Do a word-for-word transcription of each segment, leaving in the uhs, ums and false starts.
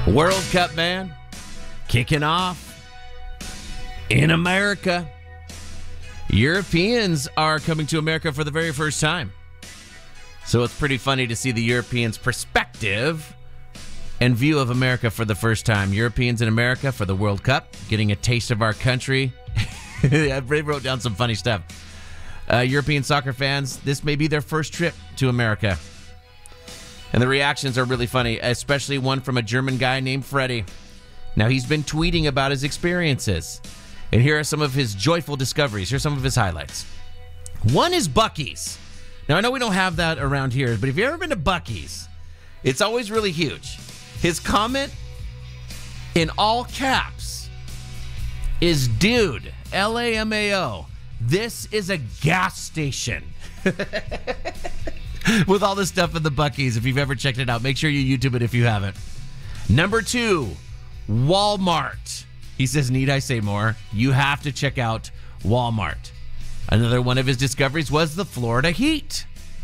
World Cup, man, kicking off in America. Europeans are coming to America for the very first time. So it's pretty funny to see the Europeans' perspective and view of America for the first time. Europeans in America for the World Cup, getting a taste of our country. I wrote down some funny stuff. Uh, European soccer fans, this may be their first trip to America. And the reactions are really funny, especially one from a German guy named Freddie. Now, he's been tweeting about his experiences. And here are some of his joyful discoveries. Here's some of his highlights. One is Buc-ee's. Now, I know we don't have that around here, but if you've ever been to Buc-ee's, it's always really huge. His comment in all caps is, dude, L A M A O, this is a gas station. With all this stuff in the Buc-ee's, if you've ever checked it out, make sure you YouTube it if you haven't. Number two, Walmart. He says, need I say more? You have to check out Walmart. Another one of his discoveries was the Florida Heat.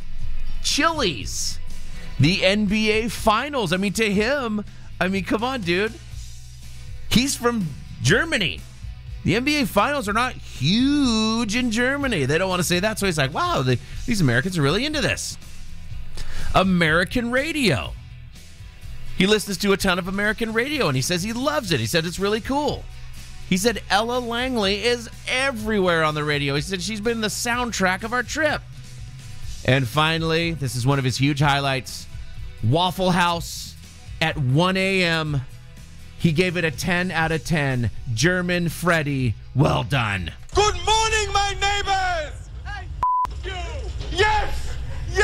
Chili's. The N B A Finals. I mean, to him, I mean, come on, dude. He's from Germany. The N B A Finals are not huge in Germany. They don't want to say that, so he's like, wow, the, these Americans are really into this. American radio. He listens to a ton of American radio, and he says he loves it. He said it's really cool. He said Ella Langley is everywhere on the radio. He said she's been the soundtrack of our trip. And finally, this is one of his huge highlights, Waffle House at one a.m. He gave it a ten out of ten. German Freddie, well done. Good morning, my neighbors! Hey, f- you! Yes!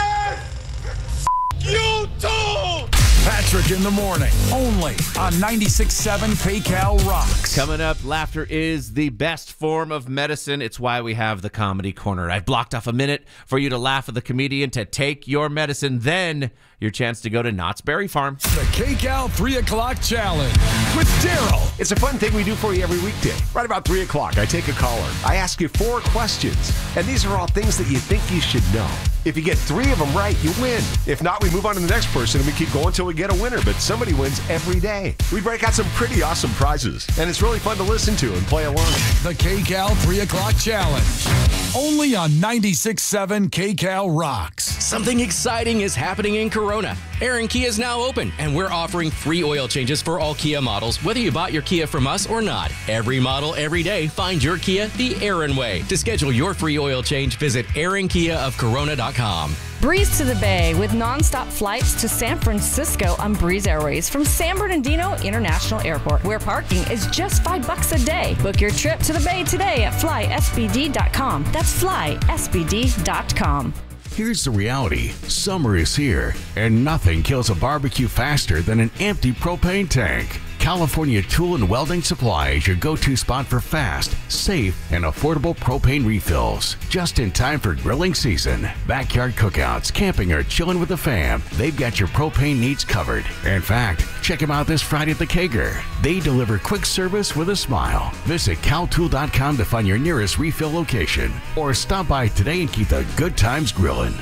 Yes! F- you too! Patrick in the morning, only on ninety-six point seven PayCal Rocks. Coming up, laughter is the best form of medicine. It's why we have the Comedy Corner. I've blocked off a minute for you to laugh at the comedian, to take your medicine, then your chance to go to Knott's Berry Farm. The KCal three o'clock Challenge with Daryl. It's a fun thing we do for you every weekday. Right about three o'clock, I take a caller. I ask you four questions, and these are all things that you think you should know. If you get three of them right, you win. If not, we move on to the next person, and we keep going until we get a winner. But somebody wins every day. We break out some pretty awesome prizes, and it's really fun to listen to and play along. The KCal three o'clock Challenge, only on ninety-six point seven KCal Rocks. Something exciting is happening in Corona. Aaron Kia is now open, and we're offering free oil changes for all Kia models, whether you bought your Kia from us or not. Every model, every day, find your Kia the Aaron way. To schedule your free oil change, visit aaron kia of corona dot com. Breeze to the Bay with nonstop flights to San Francisco on Breeze Airways from San Bernardino International Airport, where parking is just five bucks a day. Book your trip to the Bay today at fly s b d dot com. That's fly s b d dot com. Here's the reality. Summer is here, and nothing kills a barbecue faster than an empty propane tank. California Tool and Welding Supply is your go-to spot for fast, safe, and affordable propane refills. Just in time for grilling season, backyard cookouts, camping, or chilling with the fam, they've got your propane needs covered. In fact, check them out this Friday at the Kager. They deliver quick service with a smile. Visit cal tool dot com to find your nearest refill location, or stop by today and keep the good times grilling.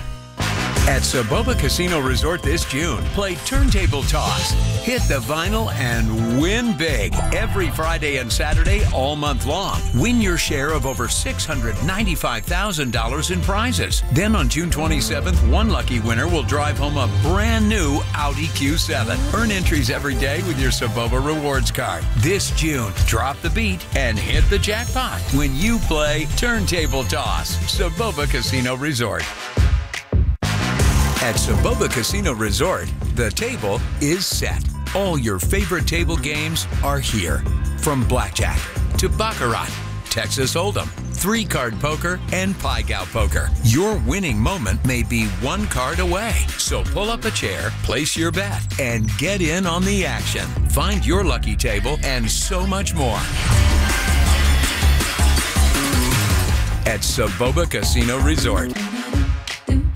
At Soboba Casino Resort this June, play Turntable Toss, hit the vinyl, and win big every Friday and Saturday all month long. Win your share of over six hundred ninety-five thousand dollars in prizes. Then on June twenty-seventh, one lucky winner will drive home a brand new Audi Q seven. Earn entries every day with your Soboba Rewards card. This June, drop the beat and hit the jackpot when you play Turntable Toss. Soboba Casino Resort. At Soboba Casino Resort, the table is set. All your favorite table games are here. From blackjack to baccarat, Texas Hold'em, three-card poker, and Pai-Gow poker. Your winning moment may be one card away. So pull up a chair, place your bet, and get in on the action. Find your lucky table and so much more at Soboba Casino Resort.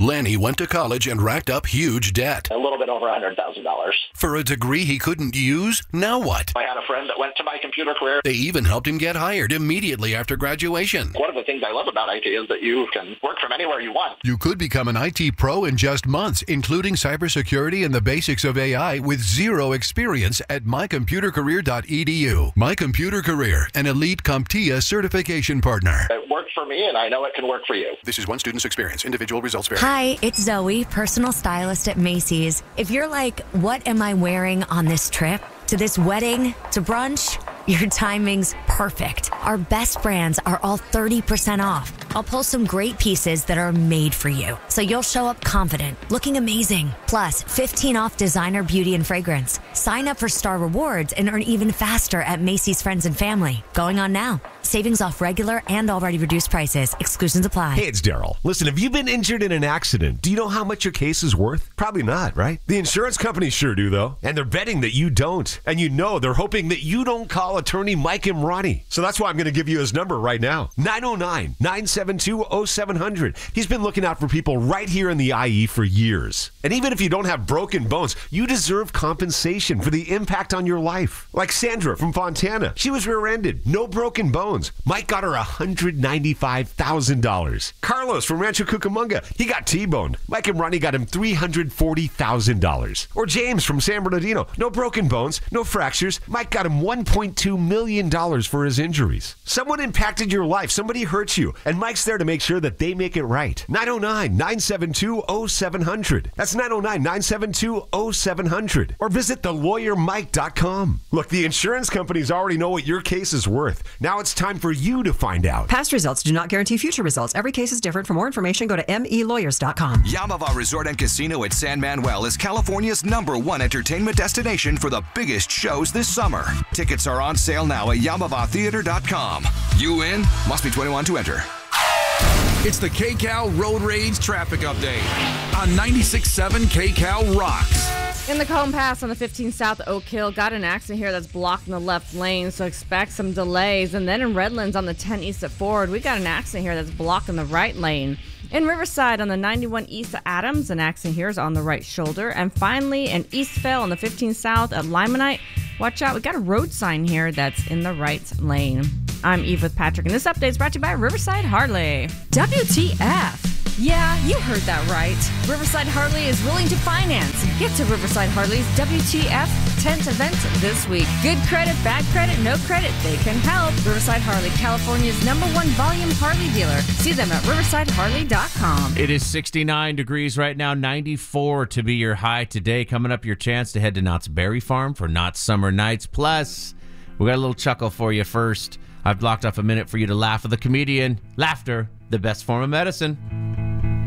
Lenny went to college and racked up huge debt. A little bit over one hundred thousand dollars. For a degree he couldn't use? Now what? I had a friend that went to My Computer Career. They even helped him get hired immediately after graduation. One of the things I love about I T is that you can work from anywhere you want. You could become an I T pro in just months, including cybersecurity and the basics of A I with zero experience at my computer career dot e d u. My Computer Career, an elite CompTIA certification partner. It worked for me, and I know it can work for you. This is one student's experience. Individual results vary. Hi, it's Zoe, personal stylist at Macy's. If you're like, what am I wearing on this trip? To this wedding? To brunch? Your timing's perfect. Our best brands are all thirty percent off. I'll pull some great pieces that are made for you, so you'll show up confident, looking amazing. Plus, fifteen off designer beauty and fragrance. Sign up for Star Rewards and earn even faster at Macy's Friends and Family. Going on now. Savings off regular and already reduced prices. Exclusions apply. Hey, it's Daryl. Listen, have you been injured in an accident? Do you know how much your case is worth? Probably not, right? The insurance companies sure do, though. And they're betting that you don't. And you know they're hoping that you don't call attorney Mike Imrani. So that's why I'm going to give you his number right now. nine oh nine, nine seven two, oh seven hundred. He's been looking out for people right here in the I E for years. And even if you don't have broken bones, you deserve compensation for the impact on your life. Like Sandra from Fontana. She was rear-ended. No broken bones. Mike got her one hundred ninety-five thousand dollars. Carlos from Rancho Cucamonga. He got T-boned. Mike and Ronnie got him three hundred forty thousand dollars. Or James from San Bernardino. No broken bones. No fractures. Mike got him one point two million dollars for his injuries. Someone impacted your life. Somebody hurt you. And Mike's there to make sure that they make it right. nine oh nine, nine seven two, oh seven hundred. That's nine oh nine, nine seven two, oh seven hundred. Or visit the lawyer mike dot com. Look, the insurance companies already know what your case is worth. Now it's time for you to find out. Past results do not guarantee future results. Every case is different. For more information, go to m e lawyers dot com. Yamava Resort and Casino at San Manuel is California's number one entertainment destination for the biggest shows this summer. Tickets are on sale now at yamava theater dot com. You in? Must be twenty-one to enter. It's the KCAL Road Rage Traffic Update on ninety-six point seven KCAL Rocks. In the Cone Pass on the fifteen South Oak Hill, got an accident here that's blocking the left lane, so expect some delays. And then in Redlands on the ten East at Ford, we got an accident here that's blocking the right lane. In Riverside on the ninety-one East at Adams, an accident here is on the right shoulder. And finally, in Eastvale on the fifteen South at Limonite, watch out, we got a road sign here that's in the right lane. I'm Eve with Patrick, and this update is brought to you by Riverside Harley. W T F? Yeah, you heard that right. Riverside Harley is willing to finance. Get to Riverside Harley's W T F tent event this week. Good credit, bad credit, no credit, they can help. Riverside Harley, California's number one volume Harley dealer. See them at riverside harley dot com. It is sixty-nine degrees right now, ninety-four to be your high today. Coming up, your chance to head to Knott's Berry Farm for Knott's Summer Nights. Plus, we got a little chuckle for you first. I've blocked off a minute for you to laugh with a comedian. Laughter, the best form of medicine.